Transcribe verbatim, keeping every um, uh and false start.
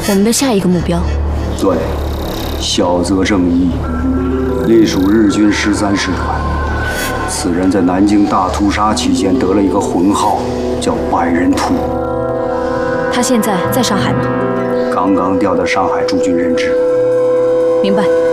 我们的下一个目标。 对，小泽正一，隶属日军十三师团。此人在南京大屠杀期间得了一个浑号，叫百人屠。 他现在在上海吗？ 刚刚调到上海驻军任职。 明白。